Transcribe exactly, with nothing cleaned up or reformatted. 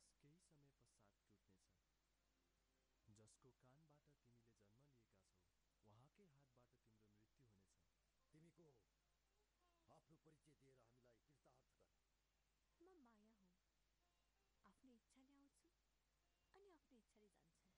त्यस केही समय पश्चात टुट्नेछ। जसको कानबाट तिमीले जन्म लिएका छौ उहाँकै हातबाट तिम्रो मृत्यु हुनेछ। तिमी को हौ? आफ्नो परिचय दिएर हामीलाई कृतार्थ गर। म माया हुँ। आफ्नो इच्छाले आउँछु अनि आफ्नो इच्छाले जान्छु।